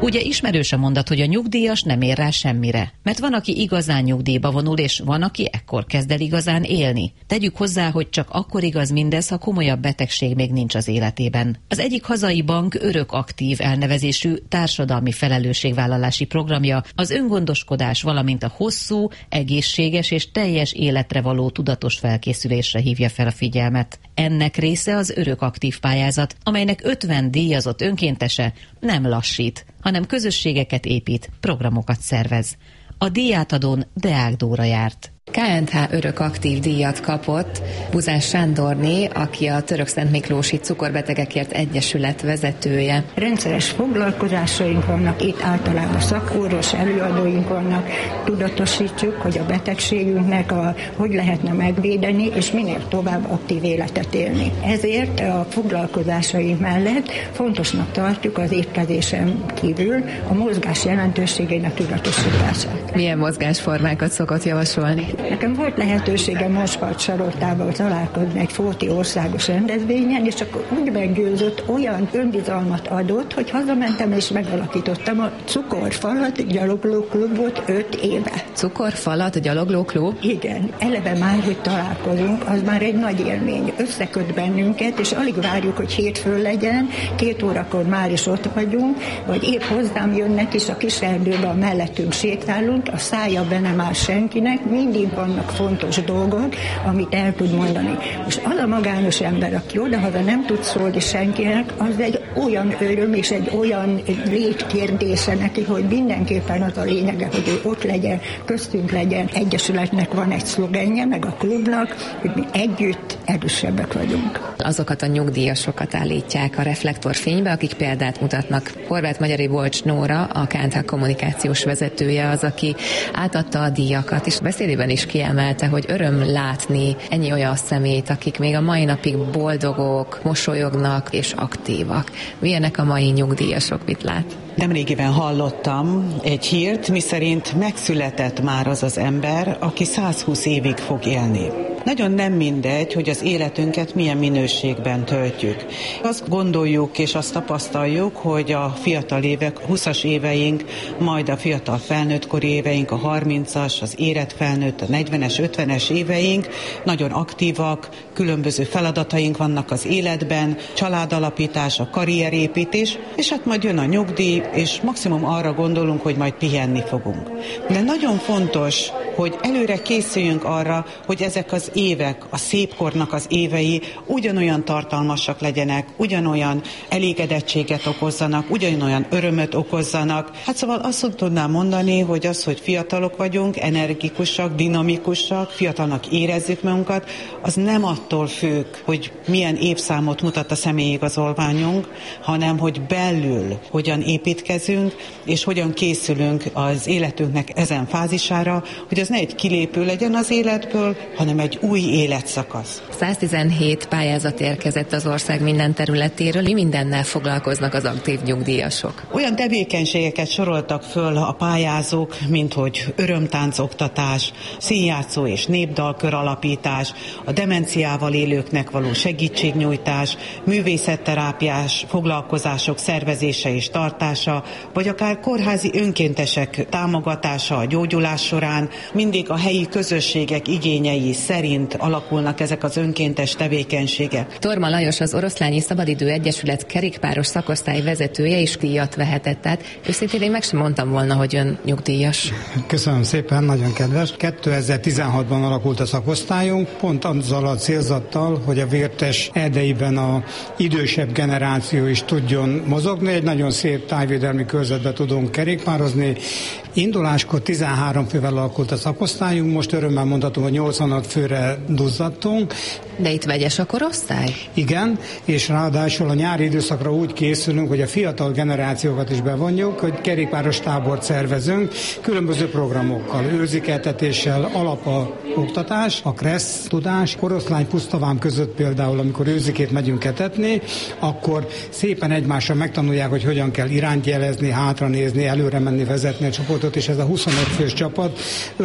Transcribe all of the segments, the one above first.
Ugye ismerős a mondat, hogy a nyugdíjas nem ér rá semmire. Mert van, aki igazán nyugdíjba vonul, és van, aki ekkor kezd el igazán élni. Tegyük hozzá, hogy csak akkor igaz mindez, ha komolyabb betegség még nincs az életében. Az egyik hazai bank Örök Aktív elnevezésű társadalmi felelősségvállalási programja az öngondoskodás, valamint a hosszú, egészséges és teljes életre való tudatos felkészülésre hívja fel a figyelmet. Ennek része az Örök Aktív pályázat, amelynek 50 díjazott önkéntese nem lassít, hanem közösségeket épít, programokat szervez. A díjátadón Deák Dóra járt. KNH Örök Aktív díjat kapott Buzás Sándorné, aki a Törökszentmiklósi Cukorbetegekért Egyesület vezetője. Rendszeres foglalkozásaink vannak, itt általában szakorvos előadóink vannak, tudatosítjuk, hogy a betegségünknek hogy lehetne megvédeni, és minél tovább aktív életet élni. Ezért a foglalkozásaink mellett fontosnak tartjuk az étkezésen kívül a mozgás jelentőségének tudatosítását. Milyen mozgásformákat szokott javasolni? Nekem volt lehetőségem Mospart Saroltával találkozni egy Fóti országos rendezvényen, és akkor úgy meggyőzött, olyan önbizalmat adott, hogy hazamentem és megalakítottam a Cukorfalat gyaloglóklubot 5 éve. Cukorfalat gyaloglóklub? Igen. Eleve már, hogy találkozunk, az már egy nagy élmény. Összeköt bennünket, és alig várjuk, hogy hétfőn legyen, 2 órakor már is ott vagyunk, vagy épp hozzám jönnek, és a kis erdőben mellettünk sétálunk, a szája be nem áll senkinek, mindig vannak fontos dolgok, amit el tud mondani. Most az a magányos ember, aki odahaza nem tud szólni senkinek, az egy olyan öröm és egy olyan létkérdése neki, hogy mindenképpen az a lényege, hogy ő ott legyen, köztünk legyen. Egyesületnek van egy szlogenje, meg a klubnak, hogy mi együtt erősebbek vagyunk. Azokat a nyugdíjasokat állítják a reflektorfénybe, akik példát mutatnak. Horváth Magyari Bolcs Nóra, a KNH kommunikációs vezetője az, aki átadta a díjakat, és beszédében is kiemelte, hogy öröm látni ennyi olyan személyt, akik még a mai napig boldogok, mosolyognak és aktívak. Milyenek a mai nyugdíjasok, mit lát? Nemrégiben hallottam egy hírt, miszerint megszületett már az az ember, aki 120 évig fog élni. Nagyon nem mindegy, hogy az életünket milyen minőségben töltjük. Azt gondoljuk és azt tapasztaljuk, hogy a fiatal évek, 20-as éveink, majd a fiatal felnőttkori éveink, a 30-as, az érett felnőtt, a 40-es, 50-es éveink nagyon aktívak, különböző feladataink vannak az életben, családalapítás, a karrierépítés, és hát majd jön a nyugdíj, és maximum arra gondolunk, hogy majd pihenni fogunk. De nagyon fontos, hogy előre készüljünk arra, hogy ezek az évek, a szép kornak az évei ugyanolyan tartalmasak legyenek, ugyanolyan elégedettséget okozzanak, ugyanolyan örömöt okozzanak. Hát szóval azt tudnám mondani, hogy az, hogy fiatalok vagyunk, energikusak, dinamikusak, fiatalnak érezzük magunkat, az nem attól függ, hogy milyen évszámot mutat a személyigazolványunk, hanem hogy belül hogyan építkezünk, és hogyan készülünk az életünknek ezen fázisára, hogy az ne egy kilépő legyen az életből, hanem egy új életszakasz. 117 pályázat érkezett az ország minden területéről. Mi mindennel foglalkoznak az aktív nyugdíjasok? Olyan tevékenységeket soroltak föl a pályázók, mint hogy örömtáncoktatás, színjátszó és népdalkör alapítás, a demenciával élőknek való segítségnyújtás, művészetterápiás foglalkozások szervezése és tartása, vagy akár kórházi önkéntesek támogatása a gyógyulás során. Mindig a helyi közösségek igényei szerint alakulnak ezek az önkéntes tevékenységek. Torma Lajos, az Oroszlányi Szabadidő Egyesület kerékpáros szakosztály vezetője is díjat vehetett. Tehát őszintén én meg sem mondtam volna, hogy ön nyugdíjas. Köszönöm szépen, nagyon kedves. 2016-ban alakult a szakosztályunk, pont azzal a célzattal, hogy a Vértes erdeiben a idősebb generáció is tudjon mozogni. Egy nagyon szép tájvédelmi körzetbe tudunk kerékpározni. Induláskor 13 fővel alakult a szakosztályunk, most örömmel mondhatom, hogy 86 főre duzzadtunk. De itt vegyes a korosztály? Igen, és ráadásul a nyári időszakra úgy készülünk, hogy a fiatal generációkat is bevonjuk, hogy kerékpáros tábort szervezünk, különböző programokkal, őzikeltetéssel, alapoktatás, a kressz tudás, Oroszlány Pusztavám között például, amikor őzikét megyünk etetni, akkor szépen egymásra megtanulják, hogy hogyan kell irányt jelezni, hátranézni, előre menni, vezetni a csoportot, és ez a 25 fős csapat 5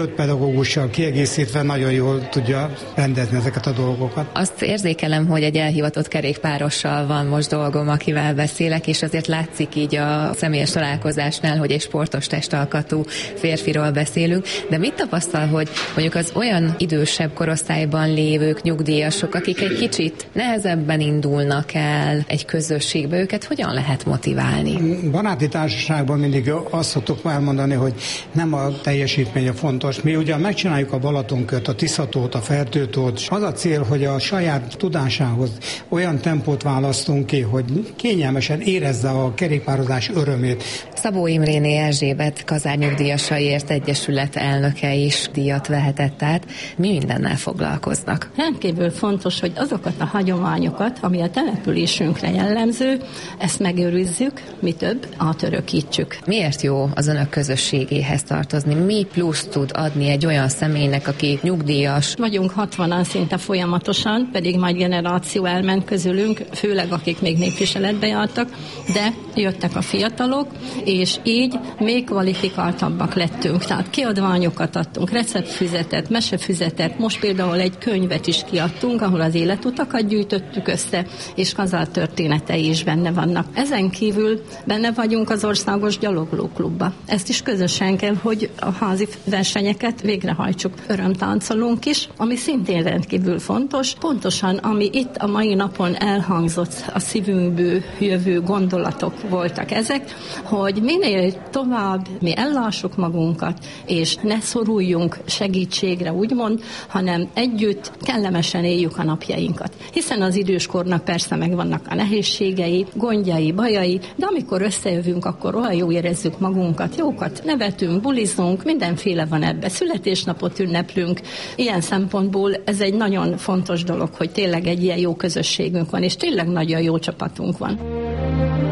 5 pedagógussal kiegészítve nagyon jól tudja rendezni ezeket a dolgokat. Azt érzékelem, hogy egy elhivatott kerékpárossal van most dolgom, akivel beszélek, és azért látszik így a személyes találkozásnál, hogy egy sportos testalkatú férfiról beszélünk, de mit tapasztal, hogy mondjuk az olyan idősebb korosztályban lévők, nyugdíjasok, akik egy kicsit nehezebben indulnak el egy közösségbe, őket hogyan lehet motiválni? Baráti társaságban mindig azt szoktuk elmondani, hogy nem a teljesítmény a fontos. Mi ugyan megcsináljuk a Balatonkört, a Tiszatót, a Fertőtót, az a cél, hogy a saját tudásához olyan tempót választunk ki, hogy kényelmesen érezze a kerékpározás örömét. Szabó Imréné Erzsébet Kazárnyugdíjasaiért Egyesület elnöke is díjat vehetett át. Mi mindennel foglalkoznak? Rendkívül fontos, hogy azokat a hagyományokat, ami a településünkre jellemző, ezt megőrizzük, mi több, átörökítsük. Miért jó az önök közösségéhez tartozni? Mi plusz tud adni egy olyan személynek, aki nyugdíjas? Vagyunk 60-an szinte folyamatosan, pedig nagy generáció elment közülünk, főleg akik még népviseletbe jártak, de jöttek a fiatalok, és így még kvalifikáltabbak lettünk. Tehát kiadványokat adtunk, receptfüzetet, mesefüzetet, most például egy könyvet is kiadtunk, ahol az életutakat gyűjtöttük össze, és Kazár történetei is benne vannak. Ezen kívül benne vagyunk az Országos Gyaloglóklubba. Ezt is közösen kell, hogy a házi versenyeket végrehajtsuk. Örömtáncolunk is, ami szintén rendkívül fontos. Pontosan, ami itt a mai napon elhangzott, a szívünkből jövő gondolatok voltak ezek, hogy minél tovább mi ellássuk magunkat, és ne szoruljunk segítségre, úgymond, hanem együtt kellemesen éljük a napjainkat. Hiszen az időskornak persze megvannak a nehézségei, gondjai, bajai, de amikor összejövünk, akkor olyan jó érezzük magunkat, jókat nevetünk, bulizunk, mindenféle van ebbe. Születésnapot ünneplünk. Ilyen szempontból ez egy nagyon fontos dolog, hogy tényleg egy ilyen jó közösségünk van, és tényleg nagyon jó csapatunk van.